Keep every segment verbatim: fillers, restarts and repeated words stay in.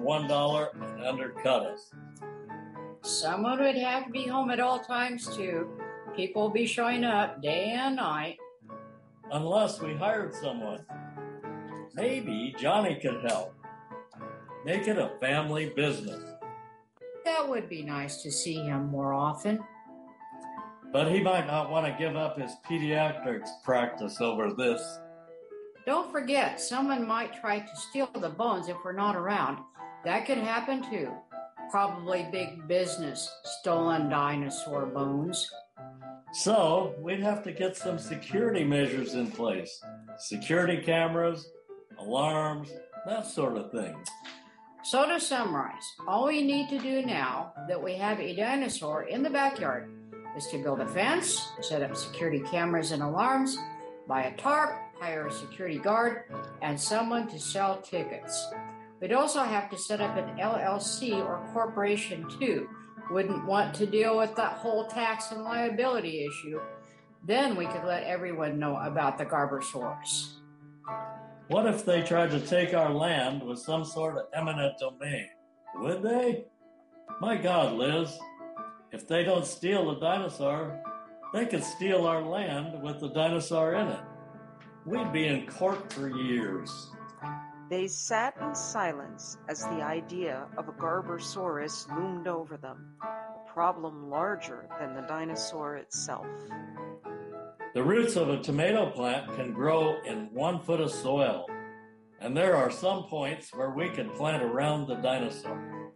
one dollar and undercut us. Someone would have to be home at all times, too. People will be showing up day and night. Unless we hired someone. Maybe Johnny could help. Make it a family business. That would be nice to see him more often. But he might not want to give up his pediatrics practice over this. Don't forget, someone might try to steal the bones if we're not around. That could happen too. Probably big business, stolen dinosaur bones. So, we'd have to get some security measures in place. Security cameras, alarms, that sort of thing. So to summarize, all we need to do now that we have a dinosaur in the backyard is to build a fence, set up security cameras and alarms, buy a tarp, hire a security guard, and someone to sell tickets. We'd also have to set up an L L C or corporation too. Wouldn't want to deal with that whole tax and liability issue. Then we could let everyone know about the Garbersaurus. What if they tried to take our land with some sort of eminent domain? Would they? My God, Liz, if they don't steal the dinosaur, they could steal our land with the dinosaur in it. We'd be in court for years. They sat in silence as the idea of a Garbersaurus loomed over them, a problem larger than the dinosaur itself. The roots of a tomato plant can grow in one foot of soil, and there are some points where we can plant around the dinosaur.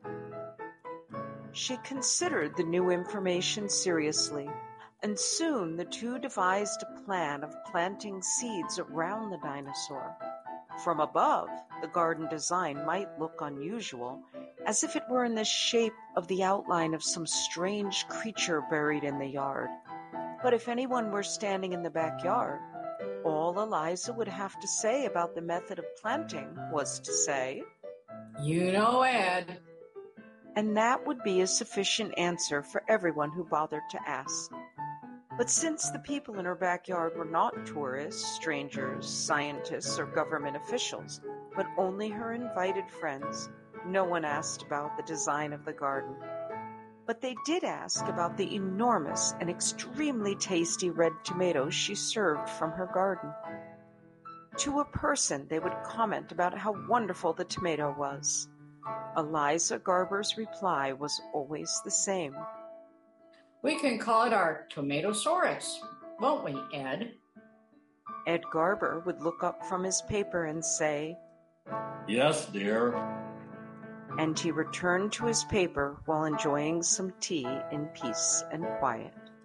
She considered the new information seriously, and soon the two devised a plan of planting seeds around the dinosaur. From above, the garden design might look unusual, as if it were in the shape of the outline of some strange creature buried in the yard. But if anyone were standing in the backyard, all Eliza would have to say about the method of planting was to say, "You know, Ed." And that would be a sufficient answer for everyone who bothered to ask. But since the people in her backyard were not tourists, strangers, scientists, or government officials, but only her invited friends, no one asked about the design of the garden. But they did ask about the enormous and extremely tasty red tomatoes she served from her garden. To a person, they would comment about how wonderful the tomato was. Eliza Garber's reply was always the same. We can call it our Tomatosaurus, won't we, Ed? Ed Garber would look up from his paper and say, "Yes, dear." And he returned to his paper while enjoying some tea in peace and quiet.